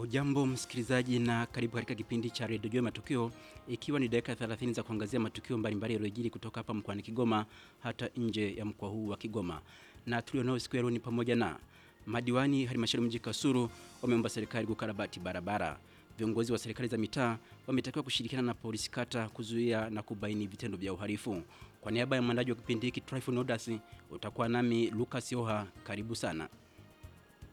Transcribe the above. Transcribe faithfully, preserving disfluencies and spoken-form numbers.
Hujambo msikilizaji na karibu katika kipindi cha Radio Joy Matukio, ikiwa ni dakika thelathini za kuangazia matukio mbalimbali yaliyojiri kutoka hapa mkoani Kigoma hata nje ya mkoa huu wa Kigoma. Na tulionao siku ya leo ni pamoja na madiwani halmashauri mji Kasulu wameomba serikali kukarabati barabara. Viongozi wa serikali za mitaa wametakiwa kushirikiana na polisi kata kuzuia na kubaini vitendo vya uhalifu. Kwa niaba ya mwandaji wa kipindi hiki Tryphon Odas, utakuwa nami Lucas Yoha, karibu sana.